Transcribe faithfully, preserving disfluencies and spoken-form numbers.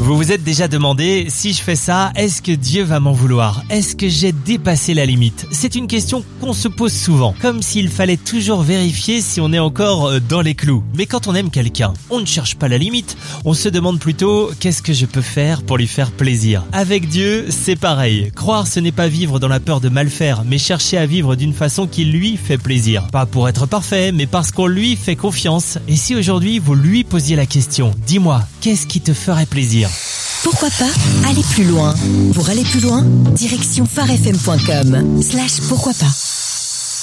Vous vous êtes déjà demandé, si je fais ça, est-ce que Dieu va m'en vouloir? Est-ce que j'ai dépassé la limite? C'est une question qu'on se pose souvent, comme s'il fallait toujours vérifier si on est encore dans les clous. Mais quand on aime quelqu'un, on ne cherche pas la limite, on se demande plutôt qu'est-ce que je peux faire pour lui faire plaisir. Avec Dieu, c'est pareil. Croire, ce n'est pas vivre dans la peur de mal faire, mais chercher à vivre d'une façon qui lui fait plaisir. Pas pour être parfait, mais parce qu'on lui fait confiance. Et si aujourd'hui vous lui posiez la question, dis-moi, qu'est-ce qui te ferait plaisir? Pourquoi pas aller plus loin? Pour aller plus loin, direction phare f m point com slash pourquoi pas.